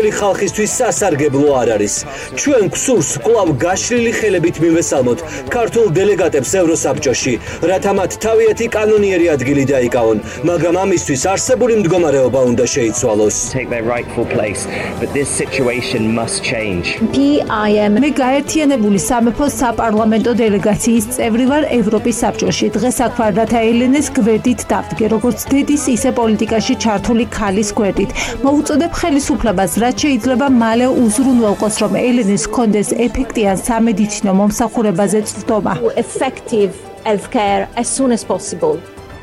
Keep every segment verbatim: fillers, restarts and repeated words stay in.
ხალხისთვის სასარგებლო არ არის. ჩვენ გვსურს კვლავ გაშლილი ხელებით მივესალმოთ ქართულ დელეგატებს ევროსაბჭოში, რათა მათ თავიანთი კანონიერი ადგილი დაიკავონ, მაგრამ ამისთვის არსებული მდგომარეობა უნდა შეიცვალოს. მე გაერთიანებული სამეფოს საპარლამენტო დელეგაციის წევრი ვარ ევროპის საბჭოში. დღეს აქ ვარ, რათა ელენეს გვერდით დავდგე, როგორც დედის, ისე პოლიტიკაში ჩართული ქალის გვერდით. მოუწოდებ ხელისუფლებას, რაც შეიძლება მალე უზრუნველყოს, რომ ელენეს ჰქონდეს ეფექტიან სამედიცინო მომსახურებაზე წვდომა. Effective healthcare as soon as possible.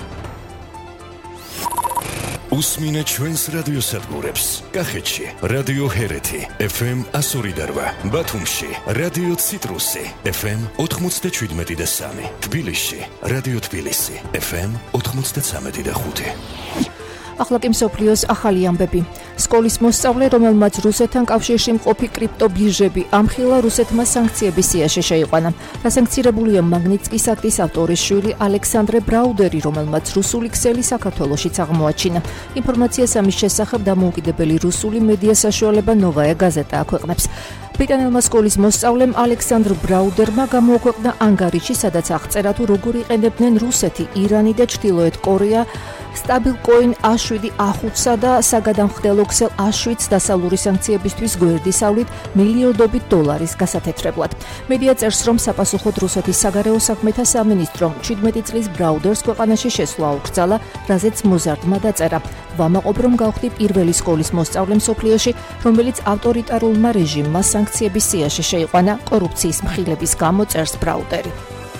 უსმინე ჩვენს რადიოსადგურებს. კახეთში რადიო ჰერეთი ეფ ემ ასორი და რვა, ბათუმში რადიო ციტრუსი ეფ ემ ოთხმოცდაშვიდმეტი და სამი, თბილისში რადიო თბილისი ეფ ემ ოთხმოცდაცამეტი და ხუთი. ახლა კი მსოფლიოს ახალი ამბები. სკოლის მოსწავლე, რომელმაც რუსეთთან კავშირში მყოფი კრიპტობირჟები ამხილა, რუსეთმა სანქციების სიაში შეიყვანა. დასანქცირებულია მაგნიტსკის აქტის ავტორის შვილი ალექსანდრე ბრაუდერი, რომელმაც რუსული ქსელი საქართველოშიც აღმოაჩინა. ინფორმაციას ამის შესახებ დამოუკიდებელი რუსული მედია საშუალება ნოვაია გაზეტა აქვეყნებს. ბრიტანელმა სკოლის მოსწავლემ ალექსანდრ ბრაუდერმა გამოაქვეყნა ანგარიში, სადაც აღწერა თუ როგორ იყენებდნენ რუსეთი, ირანი და ჩრდილოეთ კორეა სტაბილკოინ ა შვიდ ა ხუთსა და საგადამხდელო ქსელ ა შვიდს დასავლური სანქციებისთვის გვერდისავლით მილიარდობით დოლარის გასათეთრებლად. მედია წერს, რომ საპასუხოდ რუსეთის საგარეო საქმეთა სამინისტრომ ჩვიდმეტი წლის ბრაუდერს ქვეყანაში შესვლა აუკრძალა, რაზეც მოზარდმა დაწერა. ვამაყობ, რომ გავხდი პირველი სკოლის მოსწავლე მსოფლიოში, რომელიც ავტორიტარულმა რეჟიმმა სანქციების სიაში შეიყვანა კორუფციის მხილების გამო, წერს ბრაუდერი.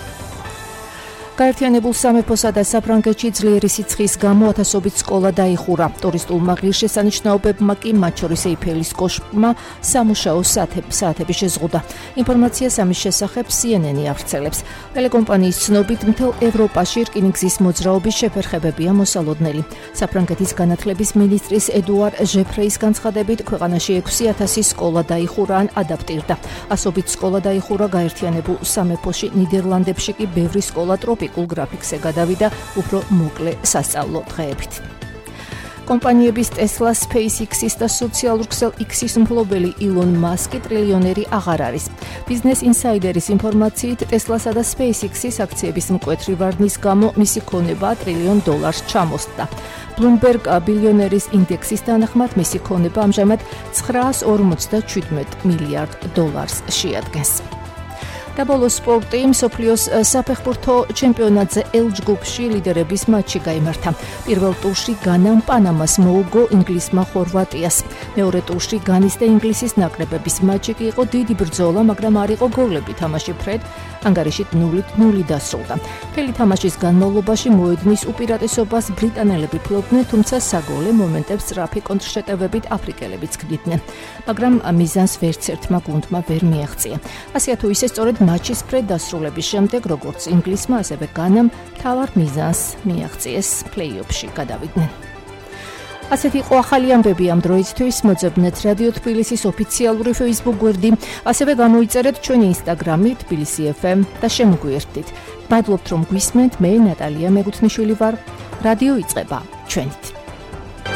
გაერთიანებულ სამეფოსა და საფრანგეთში ძლიერი სიცხის გამო ათასობით სკოლა დაიხურა. ტურისტულმა ღირსშესანიშნაობებმა კი, მათ შორის ეიფელის კოშკმა, სამუშაო საათები შეზღუდა. ინფორმაციას ამის შესახებ სი ენ ენი ავრცელებს. ტელეკომპანიის ცნობით, მთელ ევროპაში რკინიგზის მოძრაობის შეფერხებებია მოსალოდნელი. საფრანგეთის განათლების მინისტრის ედუარ ჟეფრეის განცხადებით, ქვეყანაში ექვსი ათასი სკოლა დაიხურა ან ადაპტირდა. ასობით სკოლა დაიხურა გაერთიანებულ სამეფოში, ნიდერლანდებში კი ბევრი სკოლა ტროპიკულ გრაფიკზე გადავიდა უფრო მოკლე სასწავლო დღეებით. კომპანიების Tesla, SpaceX-ის და სოციალურ ქსელ X-ის მფლობელი ილონ მასკი ტრილიონერი აღარ არის. Business Insider-ის ინფორმაციით, Tesla-სა და SpaceX-ის აქციების მკვეთრი ვარდნის გამო მისი ქონება ტრილიონ დოლარს ჩამოსცდა. Bloomberg ბილიონერის ინდექსის თანახმად მისი ქონება ამჟამად ცხრაას ორმოცდაჩვიდმეტ მილიარდ დოლარს შეადგენს. და ბოლოს სპორტი, მსოფლიოს საფეხბურთო ჩემპიონატზე ელ ჯგუფში ლიდერების მატჩი გაიმართა. პირველ ტურში განამ პანამას მოუგო ინგლისმა ხორვატიას. მეორე ტურში განის და ინგლისის ნაკრებების მატჩი კი იყო დიდი ბრძოლა, მაგრამ არ იყო გოლები. თამაში ფრედ ანგარიშით ნულით ნული დასრულდა. მთელი თამაშის განმავლობაში მოედნის უპირატესობას ბრიტანელები ფლობდნენ, თუმცა საგოლე მომენტებს სწრაფი კონტრშეტევებით აფრიკელებიც ქმნიდნენ. მაგრამ მიზანს ვერც ერთმა გუნდმა ვერ მიაღწია. ასე თუ ისე სწორედ მატჩის ფრედ დასრულების შემდეგ, როგორც ინგლისმა, ასევე განამ მთავარ მიზანს მიაღწიეს, პლეი-ოფში გადავიდნენ. ასეთი იყო ახალი ამბები ამ დროისთვის. მოძებნეთ რადიო თბილისის ოფიციალური Facebook გვერდი, ასევე გამოიწერეთ ჩვენი Instagram-ი თბილისი ეფ ემ და შემოგვიერთდით. მადლობთ, რომ გვისმენთ. მე ნატალია მეგუთნიშვილი ვარ. რადიო იწყება ჩვენით.